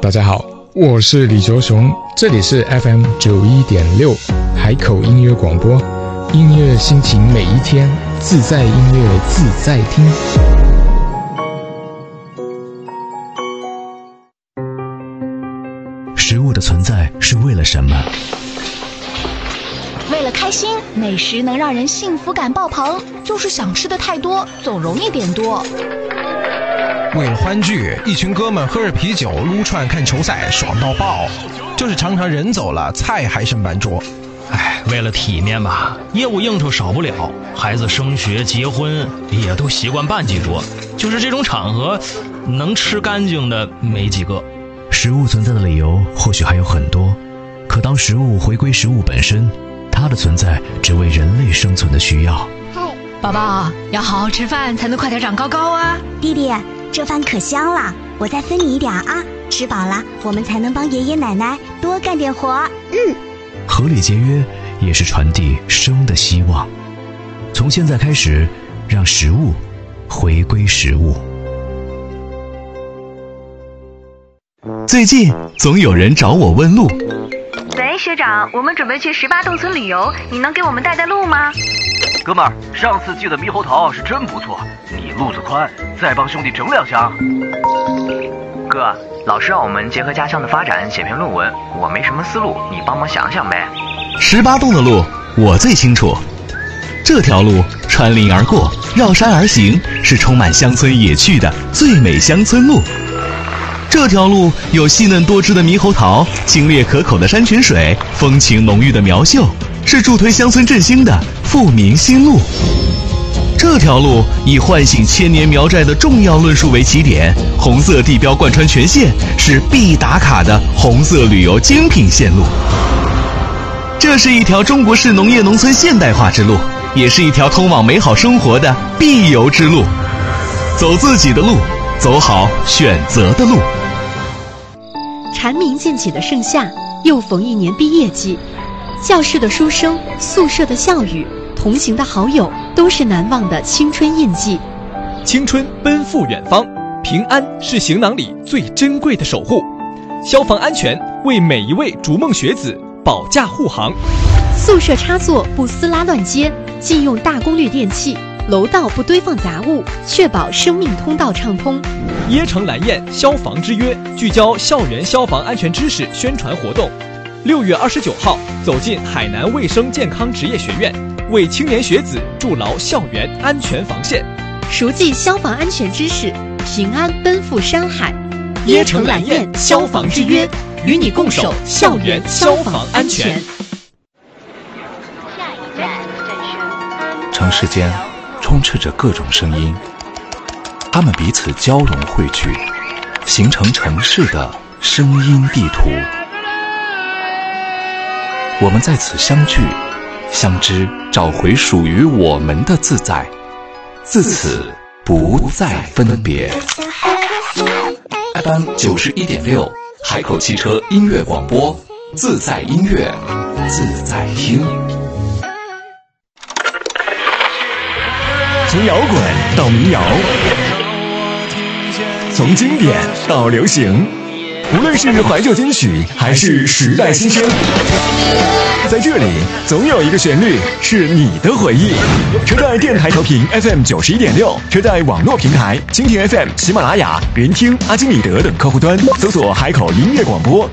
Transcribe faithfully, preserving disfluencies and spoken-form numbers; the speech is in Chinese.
大家好，我是李卓雄，这里是 F M 九一点六海口音乐广播，音乐心情每一天，自在音乐自在听。 食物的存在是为了什么？ 为了开心，美食能让人幸福感爆棚，就是想吃的太多，总容易点多。 为了欢聚，一群哥们喝着啤酒撸串看球赛，爽到爆，就是常常人走了，菜还剩半桌。 哎，为了体面吧，业务应酬少不了，孩子升学结婚也都习惯办几桌，就是这种场合能吃干净的没几个。 食物存在的理由或许还有很多，可当食物回归食物本身，它的存在只为人类生存的需要。 宝宝要好好吃饭，才能快点长高高啊！ 弟弟，这饭可香了，我再分你一点啊！吃饱了，我们才能帮爷爷奶奶多干点活。嗯， 合理节约也是传递生的希望。从现在开始，让食物回归食物。最近总有人找我问路。 喂，学长，我们准备去十八洞村旅游，你能给我们带带路吗？ 哥们儿，上次寄的猕猴桃是真不错，你路子宽，再帮兄弟整两箱。 哥，老师让我们结合家乡的发展写篇论文，我没什么思路，你帮忙想想呗。 十八洞的路我最清楚，这条路穿林而过，绕山而行，是充满乡村野趣的最美乡村路。这条路有细嫩多汁的猕猴桃，清冽可口的山泉水，风情浓郁的苗绣，是助推乡村振兴的富民新路。这条路以唤醒千年苗寨的重要论述为起点，红色地标贯穿全线，是必打卡的红色旅游精品线路。这是一条中国式农业农村现代化之路，也是一条通往美好生活的必游之路。走自己的路，走好选择的路。 蝉鸣渐起的盛夏，又逢一年毕业季，教室的书声，宿舍的笑语，同行的好友，都是难忘的青春印记。 青春奔赴远方，平安是行囊里最珍贵的守护。消防安全为每一位逐梦学子保驾护航。 宿舍插座不撕拉乱接，禁用大功率电器，楼道不堆放杂物，确保生命通道畅通。 椰城蓝焰消防之约聚焦校园消防安全知识宣传活动，六月二十九号走进海南卫生健康职业学院，为青年学子筑牢校园安全防线， 熟记消防安全知识，平安奔赴山海。 椰城蓝焰消防之约，与你共守校园消防安全。 城市间充斥着各种声音，它们彼此交融汇聚，形成城市的声音地图。我们在此相聚相知，找回属于我们的自在，自此不再分别。 F M 九十一点六海口汽车音乐广播，自在音乐自在听。 从摇滚到民谣，从经典到流行，无论是怀旧金曲还是时代新声，在这里总有一个旋律是你的回忆。车载电台调频 F M 九十一点六，车载网络平台蜻蜓 F M、喜马拉雅、云听、阿基米德等客户端，搜索海口音乐广播